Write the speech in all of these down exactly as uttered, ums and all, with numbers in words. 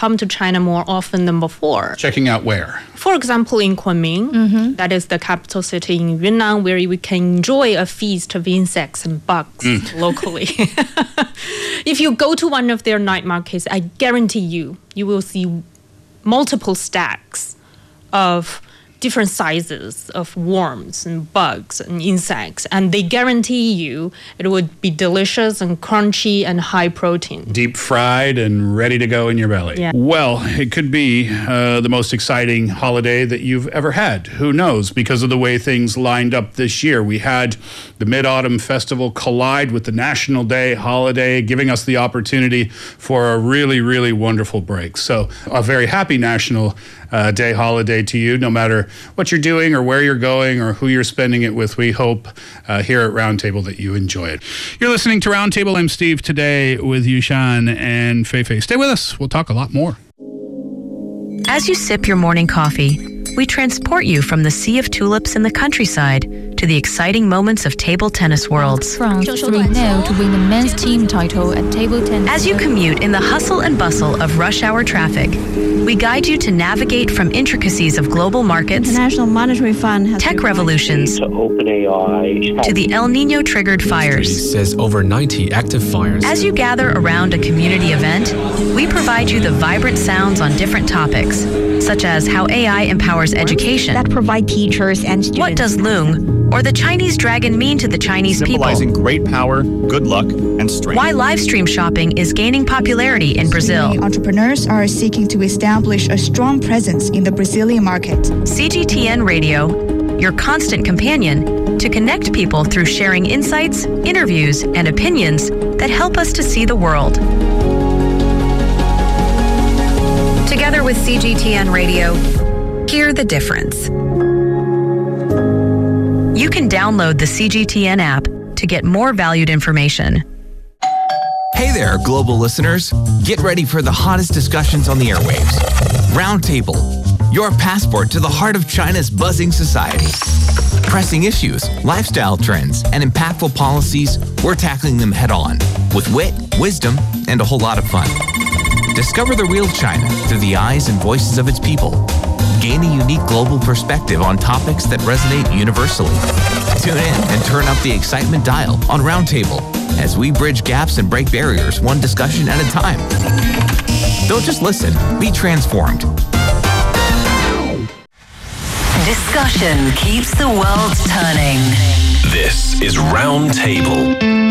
come to China more often than before. Checking out where? For example, in Kunming, mm-hmm. that is the capital city in Yunnan, where we can enjoy a feast of insects and bugs mm. locally. If you go to one of their night markets, I guarantee you, you will see multiple stacks of different sizes of worms and bugs and insects, and they guarantee you it would be delicious and crunchy and high protein. Deep fried and ready to go in your belly. Yeah. Well, it could be uh, the most exciting holiday that you've ever had. Who knows? Because of the way things lined up this year. We had the Mid-Autumn Festival collide with the National Day holiday, giving us the opportunity for a really, really wonderful break. So a very happy National uh, Day holiday to you, no matter what you're doing or where you're going or who you're spending it with. We hope uh, here at Roundtable that you enjoy it. You're listening to Roundtable. I'm Steve, today with Yushan and Feifei. Stay with us. We'll talk a lot more. As you sip your morning coffee, we transport you from the sea of tulips in the countryside to the exciting moments of table tennis worlds. France three nil to win the men's team title at table tennis. As you commute in the hustle and bustle of rush hour traffic, we guide you to navigate from intricacies of global markets, International Monetary Fund has tech revolutions, to OpenAI, to the El Nino triggered fires. Says over ninety active fires. As you gather around a community event, we provide you the vibrant sounds on different topics, such as how A I empowers education, that provide teachers and students. What does Loong or the Chinese dragon mean to the Chinese Symbolizing people? Great power, good luck, and strength. Why live stream shopping is gaining popularity in Brazil. Entrepreneurs are seeking to establish a strong presence in the Brazilian market. C G T N Radio, your constant companion to connect people through sharing insights, interviews, and opinions that help us to see the world. Together with C G T N Radio, hear the difference. You can download the C G T N app to get more valued information. Hey there, global listeners. Get ready for the hottest discussions on the airwaves. Roundtable, your passport to the heart of China's buzzing society. Pressing issues, lifestyle trends, and impactful policies, we're tackling them head on with wit, wisdom, and a whole lot of fun. Discover the real China through the eyes and voices of its people. Gain a unique global perspective on topics that resonate universally. Tune in and turn up the excitement dial on Roundtable as we bridge gaps and break barriers one discussion at a time. Don't just listen, be transformed. Discussion keeps the world turning. This is Roundtable.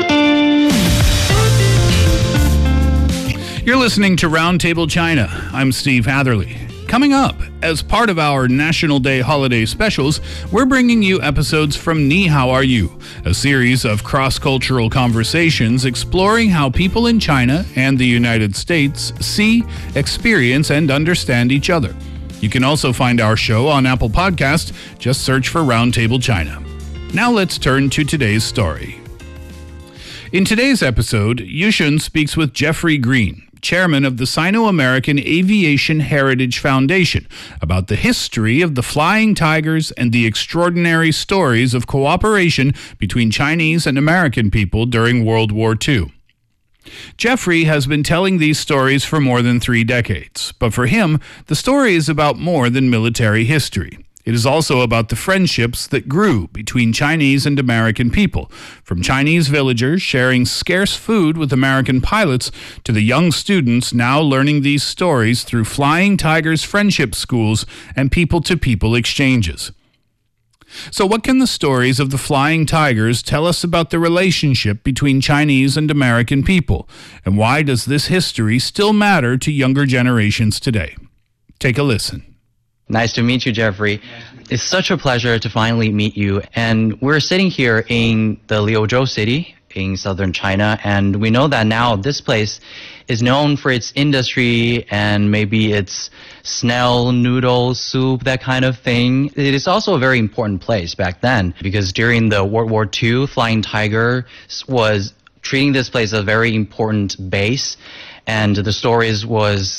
You're listening to Roundtable China. I'm Steve Hatherley. Coming up, as part of our National Day holiday specials, we're bringing you episodes from Ni How Are You, a series of cross-cultural conversations exploring how people in China and the United States see, experience, and understand each other. You can also find our show on Apple Podcast. Just search for Roundtable China. Now let's turn to today's story. In today's episode, Yushan speaks with Jeffrey Green, chairman of the Sino-American Aviation Heritage Foundation, about the history of the Flying Tigers and the extraordinary stories of cooperation between Chinese and American people during World War Two. Jeffrey has been telling these stories for more than three decades, but for him, the story is about more than military history. It is also about the friendships that grew between Chinese and American people, from Chinese villagers sharing scarce food with American pilots to the young students now learning these stories through Flying Tigers friendship schools and people-to-people exchanges. So what can the stories of the Flying Tigers tell us about the relationship between Chinese and American people, and why does this history still matter to younger generations today? Take a listen. Nice to meet you, Jeffrey. It's such a pleasure to finally meet you. And we're sitting here in the Liuzhou city in southern China, and we know that now this place is known for its industry and maybe its snail noodle soup, that kind of thing. It is also a very important place back then because during the World War Two, Flying Tiger was treating this place as a very important base, and the stories was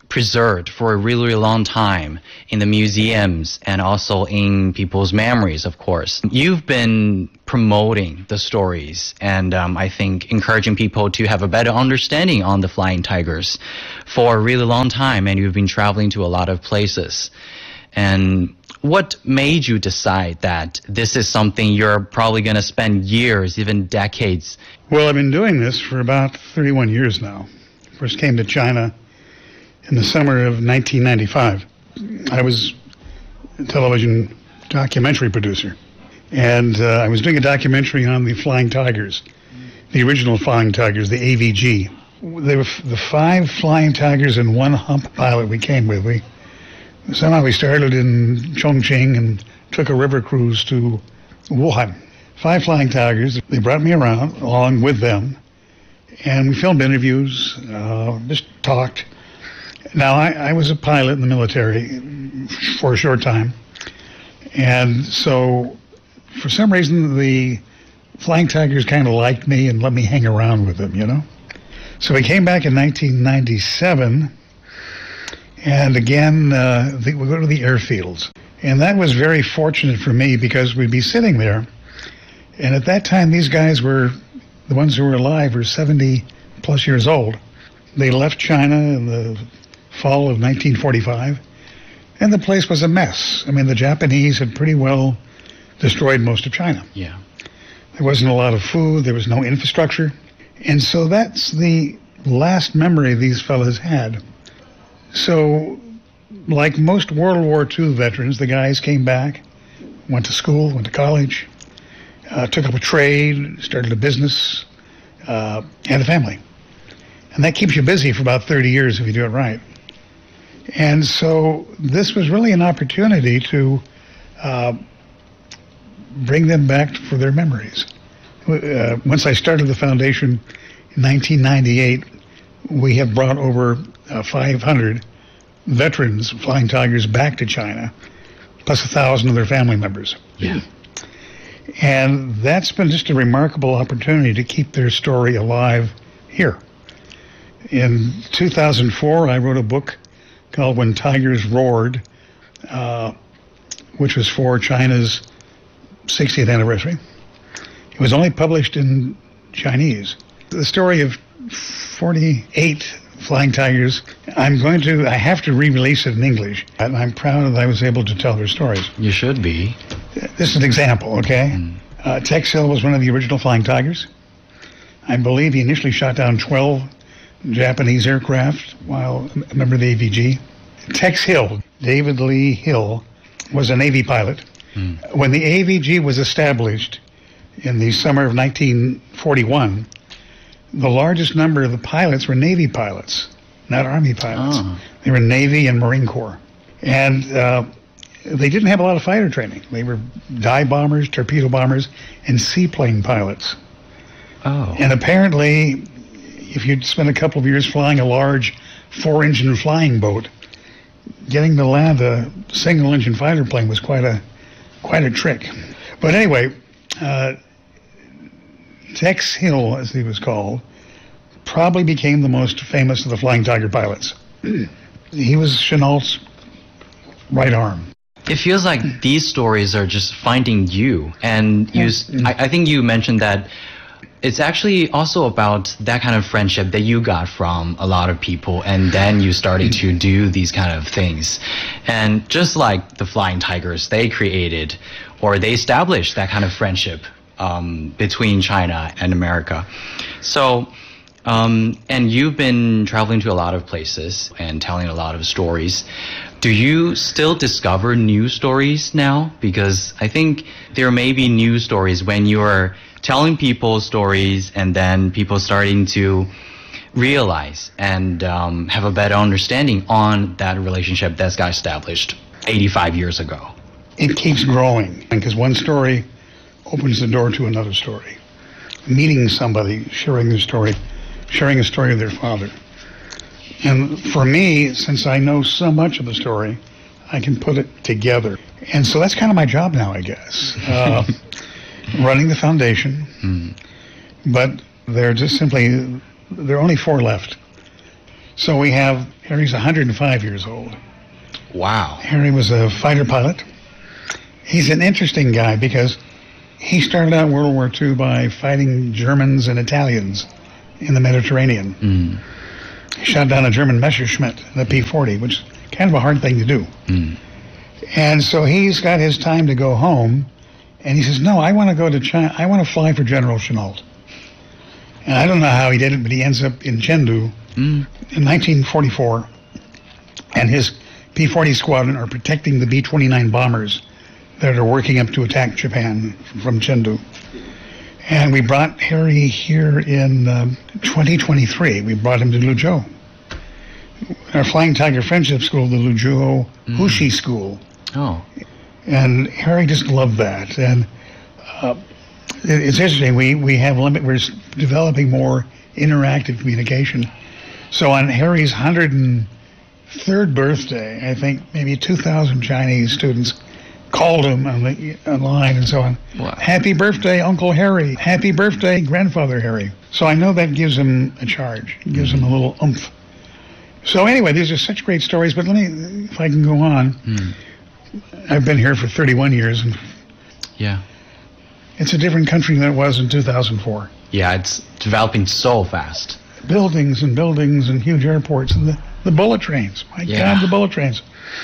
preserved for a really, really long time in the museums and also in people's memories, of course. You've been promoting the stories and um, I think encouraging people to have a better understanding on the flying tigers for a really long time, and you've been traveling to a lot of places. And what made you decide that this is something you're probably going to spend years, even decades? Well, I've been doing this for about thirty-one years now. First came to China in the summer of nineteen ninety-five. I was a television documentary producer, and uh, I was doing a documentary on the Flying Tigers, the original Flying Tigers, the A V G. They were f- the five Flying Tigers and one hump pilot we came with. We somehow we started in Chongqing and took a river cruise to Wuhan. Five Flying Tigers. They brought me around along with them, and we filmed interviews, uh, just talked. Now, I, I was a pilot in the military for a short time, and so for some reason the Flying Tigers kind of liked me and let me hang around with them, you know? So we came back in nineteen ninety-seven, and again, uh, the, we go to the airfields. And that was very fortunate for me because we'd be sitting there, and at that time these guys were, the ones who were alive were seventy plus years old. They left China in the fall of nineteen forty-five, and the place was a mess. I mean, the Japanese had pretty well destroyed most of China. Yeah. There wasn't a lot of food, there was no infrastructure, and so that's the last memory these fellas had. So, like most World War Two veterans, the guys came back, went to school, went to college, uh, took up a trade, started a business, uh, had a family. And that keeps you busy for about thirty years if you do it right. And so this was really an opportunity to uh, bring them back for their memories. Uh, once I started the foundation in nineteen ninety-eight, we have brought over uh, five hundred veterans, Flying Tigers, back to China, plus a thousand of their family members. Yeah. And that's been just a remarkable opportunity to keep their story alive here. In two thousand four, I wrote a book called When Tigers Roared, uh, which was for China's sixtieth anniversary. It was only published in Chinese. The story of forty-eight Flying Tigers, I'm going to, I have to re-release it in English, and I'm proud that I was able to tell their stories. You should be. This is an example, okay? Mm. Uh, Tex Hill was one of the original Flying Tigers. I believe he initially shot down twelve Japanese aircraft while a member of the A V G. Tex Hill, David Lee Hill, was a Navy pilot. Mm. When the A V G was established in the summer of nineteen forty-one, the largest number of the pilots were Navy pilots, not Army pilots. Oh. They were Navy and Marine Corps. And uh, they didn't have a lot of fighter training. They were dive bombers, torpedo bombers, and seaplane pilots. Oh. And apparently, if you'd spent a couple of years flying a large four-engine flying boat, getting to land a single-engine fighter plane was quite a quite a trick. But anyway, uh, Tex Hill, as he was called, probably became the most famous of the Flying Tiger pilots. He was Chenault's right arm. It feels like these stories are just finding you. And you, mm-hmm. I, I think you mentioned that it's actually also about that kind of friendship that you got from a lot of people, and then you started to do these kind of things. And just like the Flying Tigers, they created or they established that kind of friendship um, between China and America. So, um, and you've been traveling to a lot of places and telling a lot of stories. Do you still discover new stories now? Because I think there may be new stories when you're telling people stories and then people starting to realize and um, have a better understanding on that relationship that's got established eighty-five years ago. It keeps growing because one story opens the door to another story. Meeting somebody, sharing their story, sharing a story of their father. And for me, since I know so much of the story, I can put it together. And so that's kind of my job now, I guess. Uh, running the foundation, mm. but there are just simply, there are only four left. So we have, Harry's one hundred five years old. Wow. Harry was a fighter pilot. He's an interesting guy because he started out World War Two by fighting Germans and Italians in the Mediterranean. Mm. He shot down a German Messerschmitt, the P forty, which is kind of a hard thing to do. Mm. And so he's got his time to go home, and he says, no, I want to go to China. I want to fly for General Chennault. And I don't know how he did it, but he ends up in Chengdu mm. in nineteen forty-four, and his P forty squadron are protecting the B twenty-nine bombers that are working up to attack Japan from Chengdu. And we brought Harry here in um, twenty twenty-three. We brought him to Luzhou. Our Flying Tiger Friendship School, the Luzhou mm. Hushi School. Oh. And Harry just loved that. And uh, it, it's interesting. We, we have limit. We're developing more interactive communication. So on Harry's one hundred third birthday, I think maybe two thousand Chinese students called him on the online and so on. Wow. Happy birthday, Uncle Harry. Happy birthday, Grandfather Harry. So I know that gives him a charge. It gives mm-hmm. him a little oomph. So anyway, these are such great stories. But let me, if I can go on. Mm. I've been here for thirty-one years, and yeah, it's a different country than it was in two thousand four. Yeah, it's developing so fast. Buildings and buildings and huge airports and the, the bullet trains. My yeah. God, the bullet trains.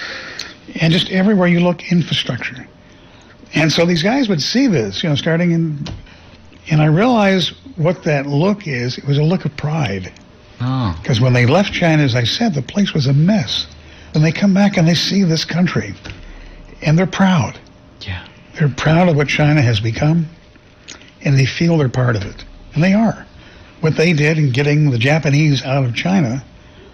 And just everywhere you look, infrastructure. And so these guys would see this, you know, starting in, and I realized what that look is. It was a look of pride. Oh. Because when they left China, as I said, the place was a mess. And they come back and they see this country. And they're proud. Yeah. They're proud of what China has become, and they feel they're part of it. And they are. What they did in getting the Japanese out of China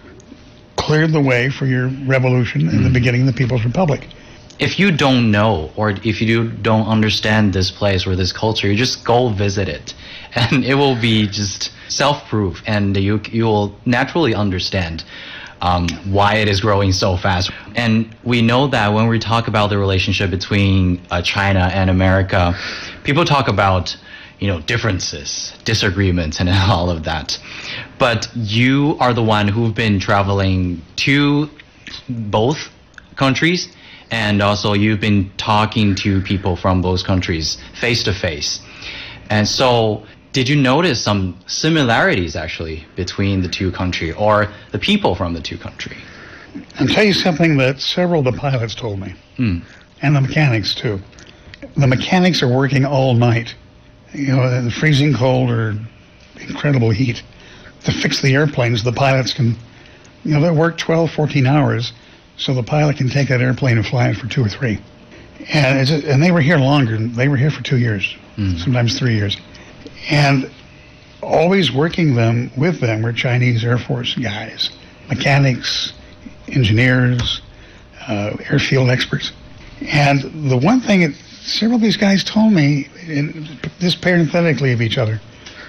cleared the way for your revolution mm. and the beginning of the People's Republic. If you don't know, or if you don't understand this place or this culture, you just go visit it. And it will be just self-proof, and you, you will naturally understand Um, why it is growing so fast. And we know that when we talk about the relationship between uh, China and America, people talk about, you know, differences, disagreements, and all of that. But you are the one who've been traveling to both countries, and also you've been talking to people from those countries face to face. And so, did you notice some similarities actually between the two countries, or the people from the two countries? I'll tell you something that several of the pilots told me, mm. and the mechanics too. The mechanics are working all night, you know, in the freezing cold or incredible heat, to fix the airplanes. The pilots can, you know, they work twelve, fourteen hours, so the pilot can take that airplane and fly it for two or three. And it's, and they were here longer. They were here for two years, mm. sometimes three years. And always working them with them were Chinese Air Force guys, mechanics, engineers, uh, airfield experts. And the one thing that several of these guys told me, in, this parenthetically of each other,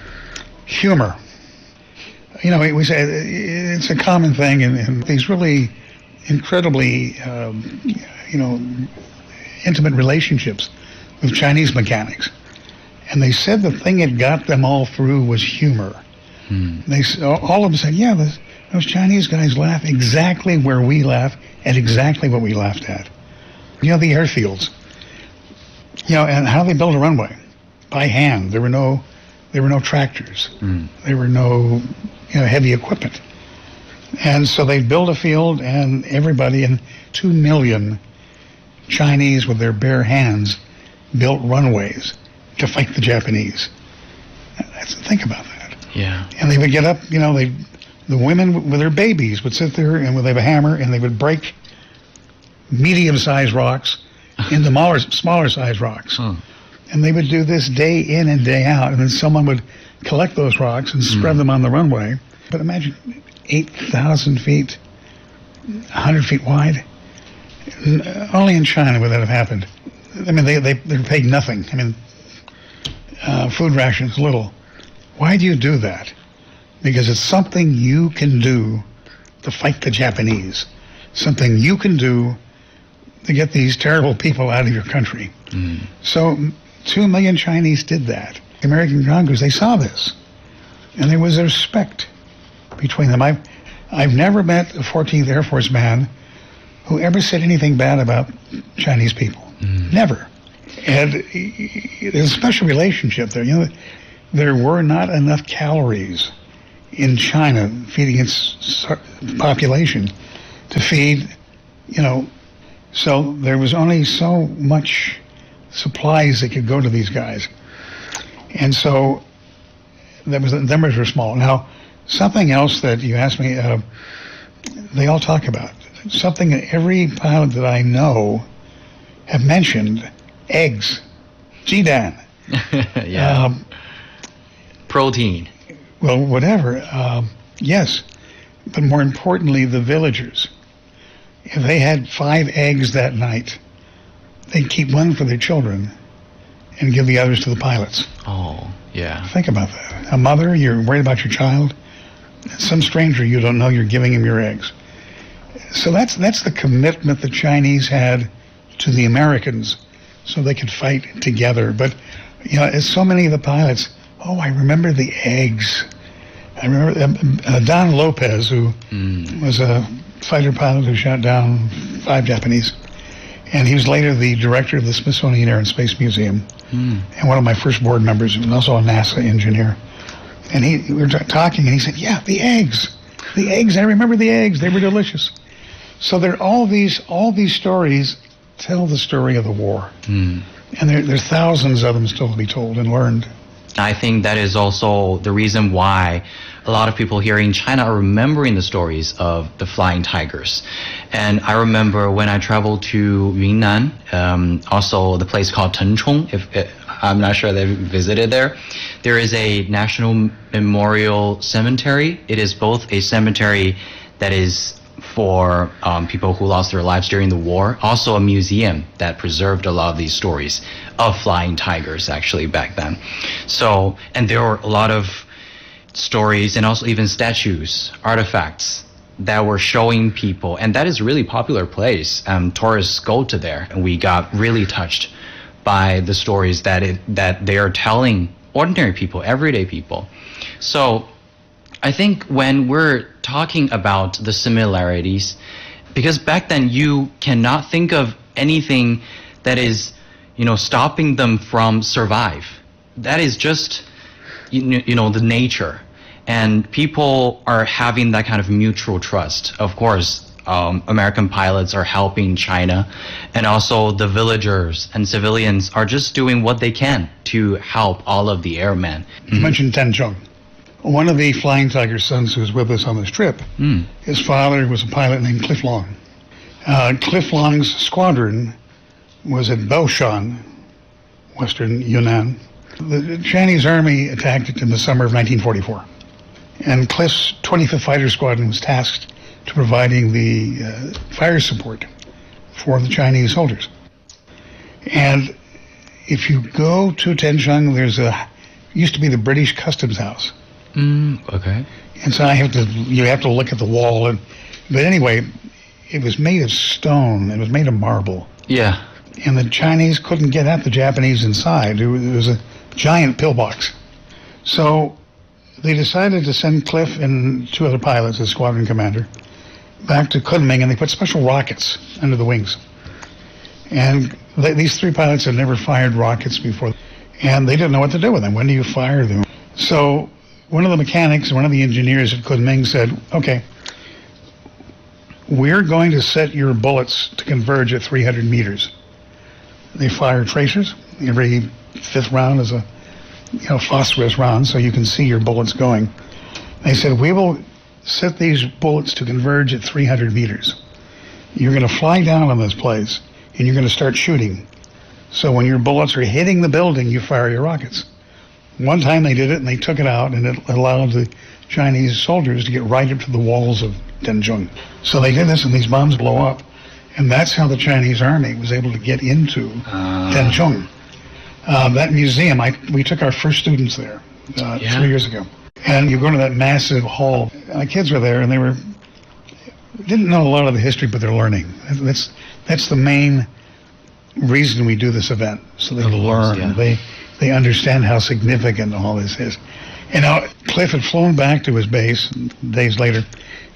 humor. You know, we say it's a common thing in, in these really incredibly, um, you know, intimate relationships with Chinese mechanics. And they said the thing that got them all through was humor. Hmm. They all of them said, yeah, those, those Chinese guys laugh exactly where we laugh at exactly what we laughed at. You know, the airfields. You know, and how they build a runway. By hand. There were no there were no tractors. Hmm. There were no, you know, heavy equipment. And so they built a field, and everybody, and two million Chinese with their bare hands built runways to fight the Japanese. That's, think about that. Yeah. And they would get up, you know, they, the women with their babies would sit there and would have a hammer, and they would break medium-sized rocks into smaller, smaller-sized rocks. Huh. And they would do this day in and day out, and then someone would collect those rocks and spread mm. them on the runway. But imagine eight thousand feet, one hundred feet wide. Only in China would that have happened. I mean, they, they, they're paid nothing. I mean, Uh, food rations, little. Why do you do that? Because it's something you can do to fight the Japanese. Something you can do to get these terrible people out of your country. Mm. So two million Chinese did that. The American Congress, they saw this. And there was a respect between them. I, I've never met a fourteenth Air Force man who ever said anything bad about Chinese people. Mm. Never. And there's a special relationship there. You know, there were not enough calories in China feeding its population to feed, you know, so there was only so much supplies that could go to these guys. And so that was, the numbers were small. Now, something else that you asked me, uh, they all talk about, something that every pilot that I know have mentioned, eggs, Jidan. yeah. Um, Protein. Well, whatever. Um, yes. But more importantly, the villagers. If they had five eggs that night, they'd keep one for their children and give the others to the pilots. Oh, yeah. Think about that. A mother, you're worried about your child. Some stranger you don't know, you're giving him your eggs. So that's that's the commitment the Chinese had to the Americans so they could fight together. But, you know, as so many of the pilots, oh, I remember the eggs. I remember uh, uh, Don Lopez, who mm. was a fighter pilot who shot down five Japanese. And he was later the director of the Smithsonian Air and Space Museum. Mm. And one of my first board members, and also a NASA engineer. And he, we were talking, and he said, yeah, the eggs. The eggs, I remember the eggs. They were delicious. So there are all these, all these stories tell the story of the war. Mm. And there, there's thousands of them still to be told and learned. I think that is also the reason why a lot of people here in China are remembering the stories of the flying tigers. And I remember when I traveled to Yunnan, um, also the place called Tenchong, if it, I'm not sure they've visited there. There is a national memorial cemetery. It is both a cemetery that is for um, people who lost their lives during the war, also a museum that preserved a lot of these stories of flying tigers actually back then. So, and there were a lot of stories and also even statues, artifacts that were showing people, and that is a really popular place. Um, tourists go to there, and we got really touched by the stories that it, that they are telling ordinary people, everyday people. So I think when we're talking about the similarities, because back then you cannot think of anything that is, you know, stopping them from survive. That is just, you know, the nature. And people are having that kind of mutual trust. Of course, um, American pilots are helping China, and also the villagers and civilians are just doing what they can to help all of the airmen. You mm-hmm. mentioned Tenchong. One of the Flying Tiger's sons who was with us on this trip, mm. his father was a pilot named Cliff Long. Uh, Cliff Long's squadron was at Baoshan, western Yunnan. The Chinese army attacked it in the summer of nineteen forty-four. And Cliff's twenty-fifth Fighter Squadron was tasked to providing the uh, fire support for the Chinese soldiers. And if you go to Tenchong, there's a, used to be the British Customs House. Mm, okay. And so I have to, you have to look at the wall. And, but anyway, it was made of stone. It was made of marble. Yeah. And the Chinese couldn't get at the Japanese inside. It was, it was a giant pillbox. So they decided to send Cliff and two other pilots, as squadron commander, back to Kunming, and they put special rockets under the wings. And they, these three pilots had never fired rockets before, and they didn't know what to do with them. When do you fire them? So one of the mechanics, one of the engineers at Kunming said, okay, we're going to set your bullets to converge at three hundred meters. They fire tracers. Every fifth round is a you know, phosphorus round, so you can see your bullets going. They said, we will set these bullets to converge at three hundred meters. You're going to fly down on this place, and you're going to start shooting. So when your bullets are hitting the building, you fire your rockets. One time they did it, and they took it out, and it allowed the Chinese soldiers to get right up to the walls of Tenchong. So they did this, and these bombs blow up. And that's how the Chinese army was able to get into uh. Tenchong. Uh, that museum, I, we took our first students there uh, yeah. three years ago. And you go to that massive hall. My kids were there, and they were didn't know a lot of the history, but they're learning. That's that's the main reason we do this event, so they learn. Yeah. They they understand how significant all this is. And now Cliff had flown back to his base days later,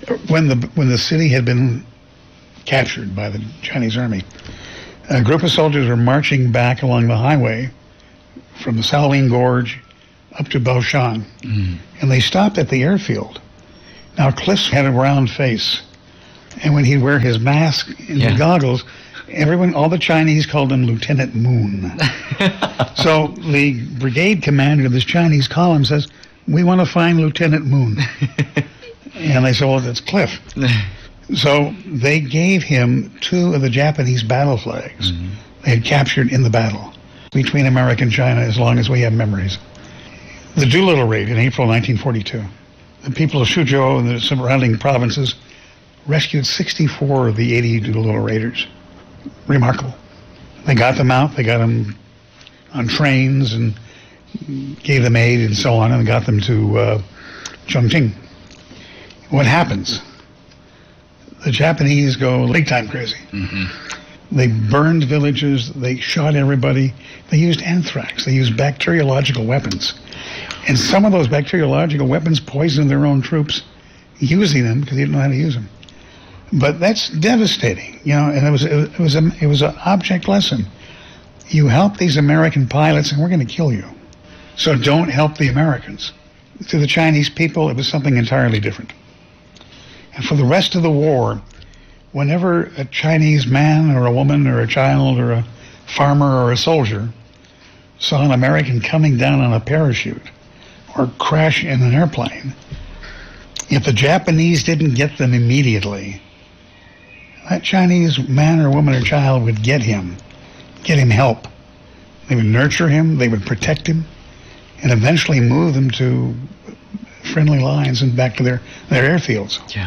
when the when the city had been captured by the Chinese army, a group of soldiers were marching back along the highway from the Salween Gorge up to Baoshan, mm. and they stopped at the airfield. Now, Cliff had a round face, and when he'd wear his mask and yeah. goggles, everyone, all the Chinese called him Lieutenant Moon. So the brigade commander of this Chinese column says, "We want to find Lieutenant Moon." And they said, "Well, that's Cliff." So they gave him two of the Japanese battle flags mm-hmm. they had captured in the battle between America and China, as long as we have memories. The Doolittle raid in April nineteen forty-two. The people of Suzhou and the surrounding provinces rescued sixty-four of the eighty Doolittle raiders. Remarkable. They got them out, they got them on trains and gave them aid and so on, and got them to uh, Chongqing. What happens? The Japanese go big time crazy. Mm-hmm. They burned villages, they shot everybody, they used anthrax, they used bacteriological weapons. And some of those bacteriological weapons poisoned their own troops, using them because they didn't know how to use them. But that's devastating, you know, and it was it was a, it was an object lesson. You help these American pilots and we're going to kill you. So don't help the Americans. To the Chinese people, it was something entirely different. And for the rest of the war, whenever a Chinese man or a woman or a child or a farmer or a soldier saw an American coming down on a parachute or crash in an airplane, if the Japanese didn't get them immediately, that Chinese man or woman or child would get him, get him help. They would nurture him, they would protect him, and eventually move them to friendly lines and back to their, their airfields. Yeah.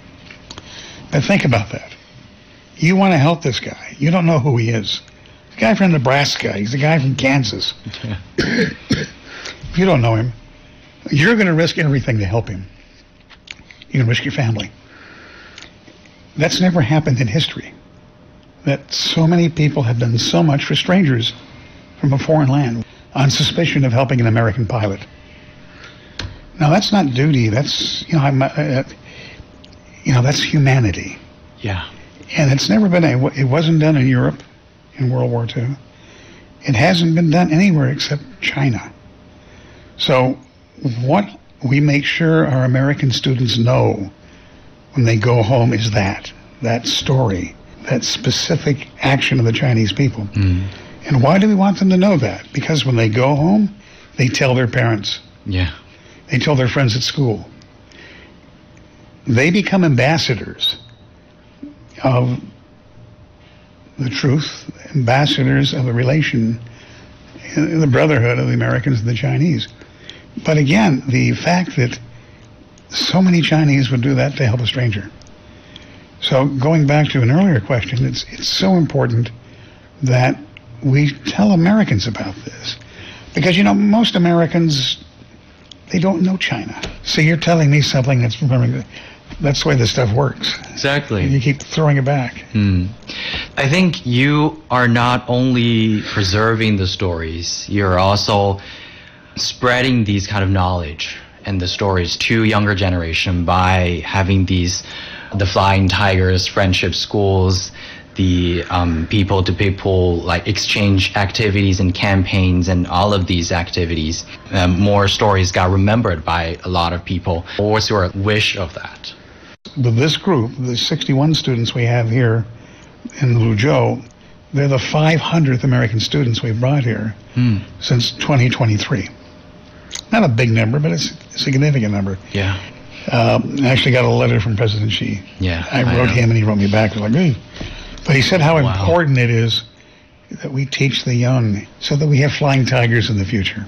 But think about that. You want to help this guy. You don't know who he is. The guy from Nebraska. He's the guy from Kansas. Yeah. If you don't know him, you're going to risk everything to help him. You're going to risk your family. That's never happened in history. That so many people have done so much for strangers from a foreign land on suspicion of helping an American pilot. Now, that's not duty. That's, you know, I'm, uh, you know, that's humanity. Yeah. And it's never been, a, it wasn't done in Europe in World War Two. It hasn't been done anywhere except China. So what we make sure our American students know when they go home is that, that story, that specific action of the Chinese people. Mm. And why do we want them to know that? Because when they go home, they tell their parents. Yeah. They tell their friends at school. They become ambassadors of the truth, ambassadors of the relation, the brotherhood of the Americans and the Chinese. But again, the fact that so many Chinese would do that to help a stranger. So going back to an earlier question, it's it's so important that we tell Americans about this. Because, you know, most Americans, they don't know China. So you're telling me something that's, that's the way this stuff works. Exactly. And you keep throwing it back. Hmm. I think you are not only preserving the stories, you're also spreading these kind of knowledge and the stories to younger generation by having these, the Flying Tigers friendship schools, the um, people-to-people like exchange activities and campaigns and all of these activities. Um, more stories got remembered by a lot of people. What's your wish of that? With this group, the sixty-one students we have here in Luzhou, they're the five hundredth American students we've brought here hmm. since twenty twenty-three. Not a big number, but it's a significant number. Yeah. Um, I actually got a letter from President Xi. Yeah. I wrote I him and he wrote me back. I was like, hey. But he said how wow. important it is that we teach the young so that we have flying tigers in the future.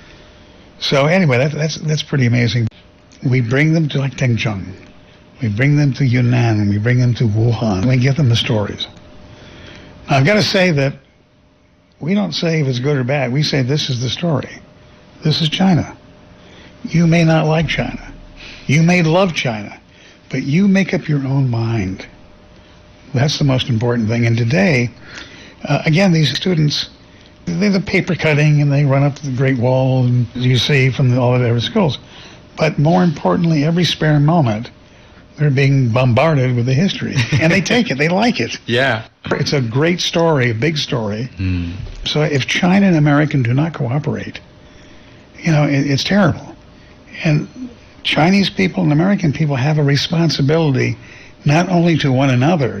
So anyway, that, that's that's pretty amazing. We bring them to like Tengcheng. We bring them to Yunnan, and we bring them to Wuhan. We give them the stories. Now, I've got to say that we don't say if it's good or bad. We say this is the story. This is China. You may not like China. You may love China. But you make up your own mind. That's the most important thing. And today, uh, again, these students, they're the paper cutting and they run up to the Great Wall, and you see from the, all of their schools. But more importantly, every spare moment, they're being bombarded with the history. And they take it. They like it. Yeah. It's a great story, a big story. Mm. So if China and America do not cooperate, you know, it, it's terrible. And Chinese people and American people have a responsibility not only to one another,